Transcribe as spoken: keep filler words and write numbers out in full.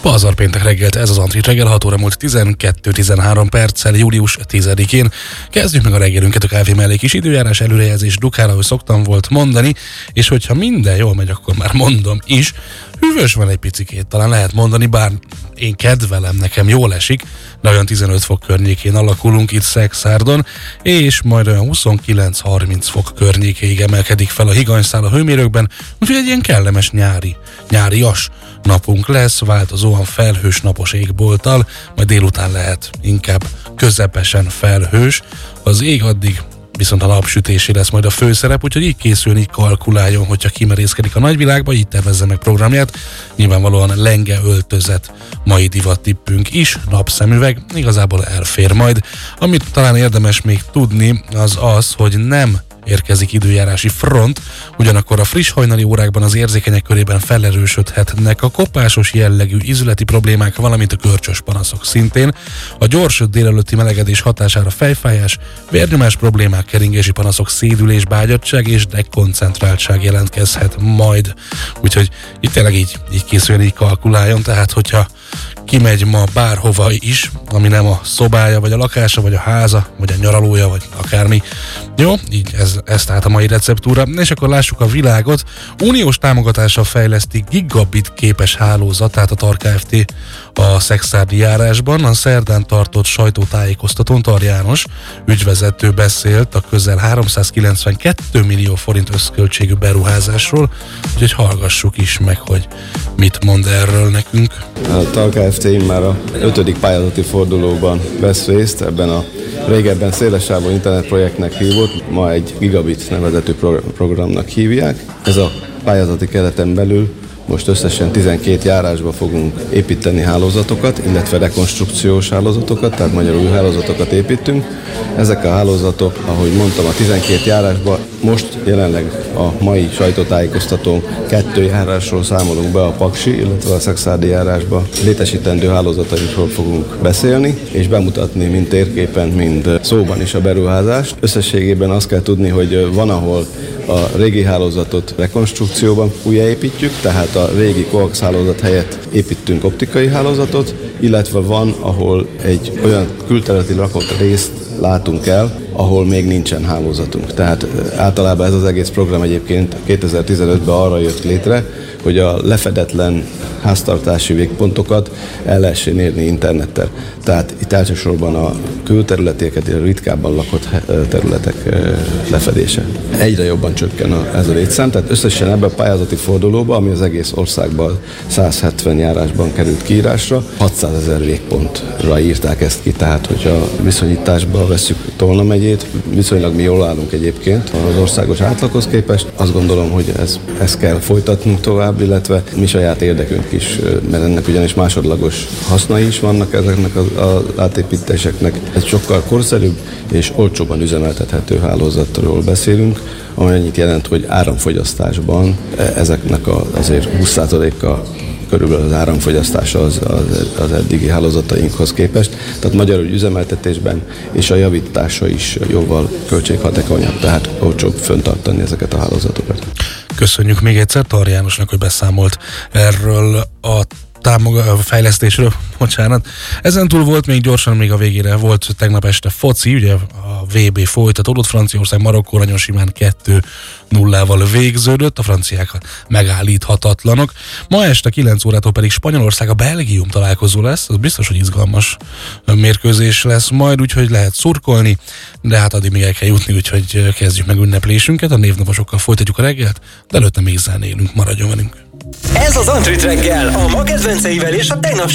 Pazar péntek reggelt, ez az Antrit reggel, hat óra múlt tizenkettő tizenhárom perccel, július tizedikén. Kezdjük meg a reggelünket, a kávé mellé kis időjárás előrejelzés Dukán, ahogy szoktam volt mondani, és hogyha minden jól megy, akkor már mondom is, hűvös van egy picikét, talán lehet mondani, bár én kedvelem, nekem jól esik, de olyan tizenöt fok környékén alakulunk itt Szekszárdon, és majd olyan huszonkilenc-harminc fok környékéig emelkedik fel a higanyszál a hőmérőkben, úgyhogy egy ilyen kellemes nyári, nyárias napunk lesz, változóan felhős napos égbolttal, majd délután lehet inkább közepesen felhős, az ég addig viszont a napsütési lesz majd a főszerep, úgyhogy így készülni, így kalkuláljon, hogyha kimerészkedik a nagyvilágba, így tervezze meg programját. Nyilvánvalóan lenge öltözet, mai divat tippünk is, napszemüveg, igazából elfér majd. Amit talán érdemes még tudni, az az, hogy nem érkezik időjárási front, ugyanakkor a friss hajnali órákban az érzékenyek körében felerősödhetnek a kopásos jellegű ízületi problémák, valamint a görcsös panaszok szintén. A gyors délelőtti melegedés hatására fejfájás, vérnyomás problémák, keringési panaszok, szédülés, bágyadtság és dekoncentráltság jelentkezhet majd. Úgyhogy itt tényleg így, így készüljön, így kalkuláljon, tehát hogyha kimegy ma bárhova is, ami nem a szobája, vagy a lakása, vagy a háza, vagy a nyaralója, vagy akármi. Jó, így ez, ez tehát a mai receptúra. És akkor lássuk a világot. Uniós támogatással fejleszti gigabit képes hálózatát a Tar Kft. A szekszárdi járásban. A szerdán tartott sajtótájékoztatón Tar János ügyvezető beszélt a közel háromszázkilencvenkettő millió forint összköltségű beruházásról, úgyhogy hallgassuk is meg, hogy mit mond erről nekünk. A Tar Kft. Már a ötödik pályázati fordulóban vesz részt, ebben a régebben szélessávú internetprojektnek hívott, ma egy gigabit nevezetű programnak hívják. Ez a pályázati kereten belül most összesen tizenkét járásba fogunk építeni hálózatokat, illetve rekonstrukciós hálózatokat, tehát magyarul új hálózatokat építünk. Ezek a hálózatok, ahogy mondtam, a tizenkét járásban most jelenleg a mai sajtótájékoztatón kettő járásról számolunk be, a paksi, illetve a szekszárdi járásba létesítendő hálózatainkról fogunk beszélni, és bemutatni mind térképen, mind szóban is a beruházást. Összességében azt kell tudni, hogy van, ahol a régi hálózatot rekonstrukcióban újjáépítjük, tehát a régi koax hálózat helyett építünk optikai hálózatot, illetve van, ahol egy olyan külterületi lakott részt látunk el, ahol még nincsen hálózatunk. Tehát általában ez az egész program egyébként kétezer-tizenötben arra jött létre, hogy a lefedetlen háztartási végpontokat el lehessen érni internettel. Tehát itt elsősorban a külterületeket, a ritkábban lakott területek lefedése. Egyre jobban csökken a, ez a létszám, tehát összesen ebben a pályázati fordulóban, ami az egész országban száz hetven járásban került kiírásra, hatszázezer végpontra írták ezt ki, tehát hogyha viszonyításba vesszük Tolna megyét, viszonylag mi jól állunk egyébként az országos átlaghoz képest. Azt gondolom, hogy ez, ezt kell folytatnunk tovább, illetve mi saját érdekünk is, mert ennek ugyanis másodlagos hasznai is vannak ezeknek az, az átépítéseknek. Ez sokkal korszerűbb és olcsóban üzemeltethető hálózatról beszélünk, amely annyit jelent, hogy áramfogyasztásban ezeknek a, azért húsz százaléka körülbelül az áramfogyasztása az, az, az eddigi hálózatainkhoz képest. Tehát magyarul üzemeltetésben és a javítása is jóval költséghatékonyabb, tehát olcsóbb fenntartani ezeket a hálózatokat. Köszönjük még egyszer Tar Jánosnak, hogy beszámolt erről a támogató fejlesztésről, bocsánat. Ezen túl volt még gyorsan, még a végére volt tegnap este foci, ugye a vé bé folytatódott, Franciaország Marokkó nagyon simán kettő nullával végződött, a franciák megállíthatatlanok. Ma este kilenc órától pedig Spanyolország a Belgium találkozó lesz, az biztos, hogy izgalmas mérkőzés lesz majd, úgyhogy lehet szurkolni, de hát addig még el kell jutni, úgyhogy kezdjük meg ünneplésünket, a névnaposokkal folytatjuk a reggelt, de előtte még zenélünk, maradjon velünk. Ez az Antrit reggel, a ma kedvenceivel és a tegnap